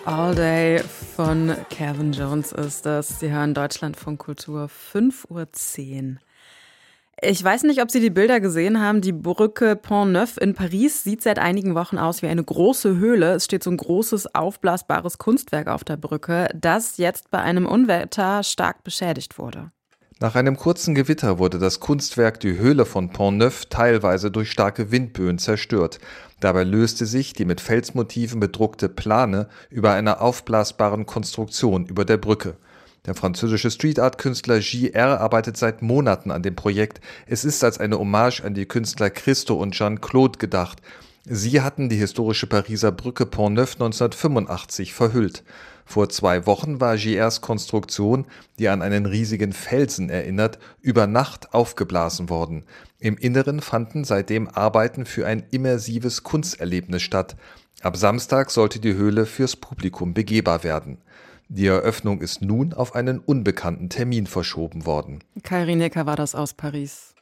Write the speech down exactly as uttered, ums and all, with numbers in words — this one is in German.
All Day von Calvin Jones ist das. Sie hören Deutschlandfunk Kultur, fünf Uhr zehn. Ich weiß nicht, ob Sie die Bilder gesehen haben. Die Brücke Pont-Neuf in Paris sieht seit einigen Wochen aus wie eine große Höhle. Es steht so ein großes, aufblasbares Kunstwerk auf der Brücke, das jetzt bei einem Unwetter stark beschädigt wurde. Nach einem kurzen Gewitter wurde das Kunstwerk Die Höhle von Pont-Neuf teilweise durch starke Windböen zerstört. Dabei löste sich die mit Felsmotiven bedruckte Plane über einer aufblasbaren Konstruktion über der Brücke. Der französische Street-Art-Künstler J R arbeitet seit Monaten an dem Projekt. Es ist als eine Hommage an die Künstler Christo und Jeanne-Claude gedacht. Sie hatten die historische Pariser Brücke Pont-Neuf neunzehnhundertfünfundachtzig verhüllt. Vor zwei Wochen war J Rs Konstruktion, die an einen riesigen Felsen erinnert, über Nacht aufgeblasen worden. Im Inneren fanden seitdem Arbeiten für ein immersives Kunsterlebnis statt. Ab Samstag sollte die Höhle fürs Publikum begehbar werden. Die Eröffnung ist nun auf einen unbekannten Termin verschoben worden. Kai Rinecker war das aus Paris.